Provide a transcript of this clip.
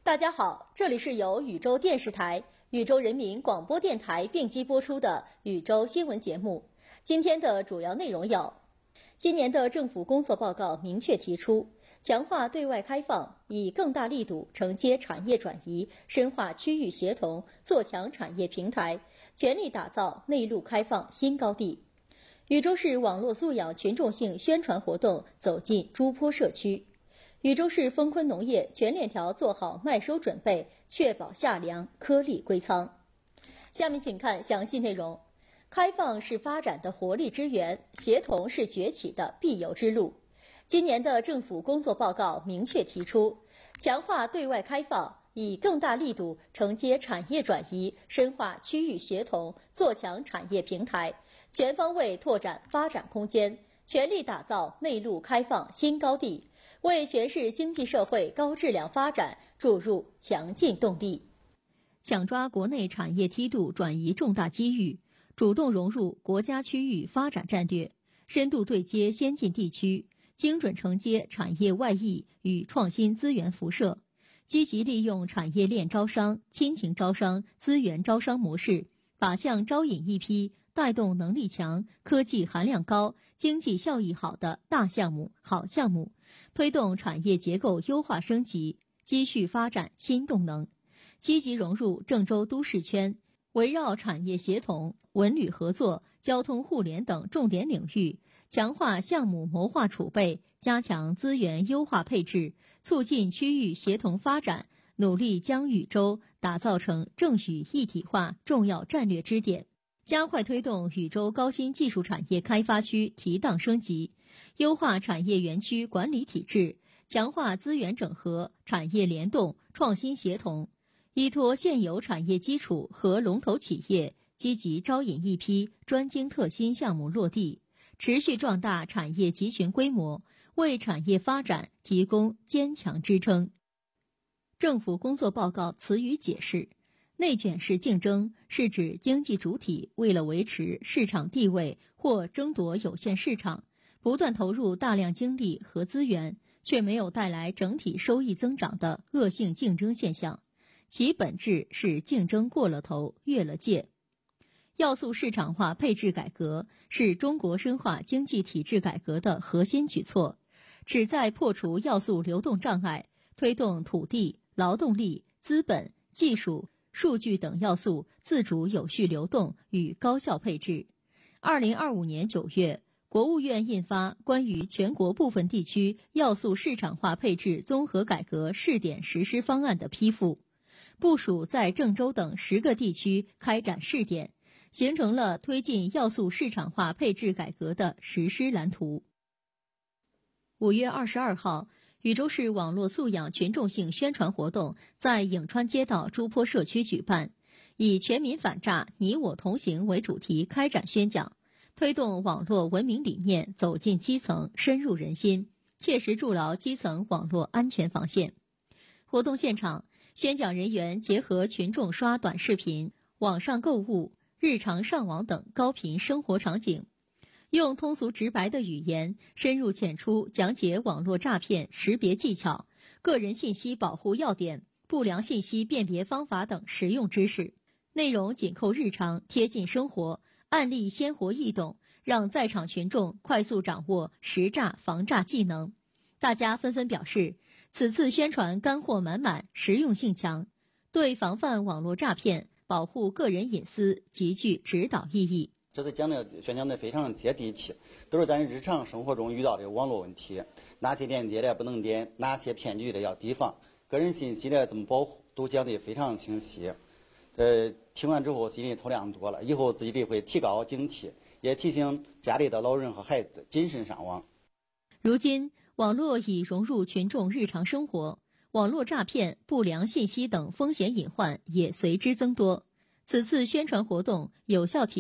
大家好，这里是由禹州电视台、禹州人民广播电台并机播出的禹州新闻节目。今天的主要内容有：今年的政府工作报告明确提出，强化对外开放，以更大力度承接产业转移，深化区域协同，做强产业平台，全力打造内陆开放新高地。禹州市网络素养群众性宣传活动走进朱坡社区。禹州市丰昆农业全链条做好麦收准备，确保夏粮颗粒归仓。下面请看详细内容。开放是发展的活力之源，协同是崛起的必由之路。今年的政府工作报告明确提出，强化对外开放，以更大力度承接产业转移，深化区域协同，做强产业平台，全方位拓展发展空间，全力打造内陆开放新高地，为全市经济社会高质量发展注入强劲动力。抢抓国内产业梯度转移重大机遇，主动融入国家区域发展战略，深度对接先进地区，精准承接产业外溢与创新资源辐射，积极利用产业链招商、亲情招商、资源招商模式，靶向招引一批带动能力强、科技含量高、经济效益好的大项目、好项目，推动产业结构优化升级，积蓄发展新动能，积极融入郑州都市圈，围绕产业协同、文旅合作、交通互联等重点领域，强化项目谋划储备，加强资源优化配置，促进区域协同发展，努力将禹州打造成郑禹一体化重要战略支点，加快推动禹州高新技术产业开发区提档升级，优化产业园区管理体制，强化资源整合、产业联动、创新协同，依托现有产业基础和龙头企业，积极招引一批专精特新项目落地，持续壮大产业集群规模，为产业发展提供坚强支撑。政府工作报告词语解释：内卷式竞争是指经济主体为了维持市场地位或争夺有限市场，不断投入大量精力和资源，却没有带来整体收益增长的恶性竞争现象，其本质是竞争过了头、越了界。要素市场化配置改革是中国深化经济体制改革的核心举措，旨在破除要素流动障碍，推动土地、劳动力、资本、技术、数据等要素自主有序流动与高效配置。2025年9月，国务院印发关于全国部分地区要素市场化配置综合改革试点实施方案的批复，部署在郑州等10个地区开展试点，形成了推进要素市场化配置改革的实施蓝图。5月22号，禹州市网络素养群众性宣传活动在颍川街道朱坡社区举办，以全民反诈、你我同行为主题开展宣讲，推动网络文明理念走进基层，深入人心，切实筑牢基层网络安全防线。活动现场，宣讲人员结合群众刷短视频、网上购物、日常上网等高频生活场景，用通俗直白的语言深入浅出讲解网络诈骗识别技巧、个人信息保护要点、不良信息辨别方法等实用知识，内容紧扣日常，贴近生活，案例鲜活易懂，让在场群众快速掌握识诈防诈技能。大家纷纷表示，此次宣传干货满满，实用性强，对防范网络诈骗、保护个人隐私极具指导意义。 这次宣讲的非常接地气，都是咱日常生活中遇到的网络问题，哪些链接的不能点，哪些骗局的要提防，个人信息的怎么保护，都讲得非常清晰。听完之后心里透亮多了，以后自己会提高警惕，也提醒家里的老人和孩子谨慎上网。 如今，网络已融入群众日常生活，网络诈骗、不良信息等风险隐患也随之增多。此次宣传活动有效提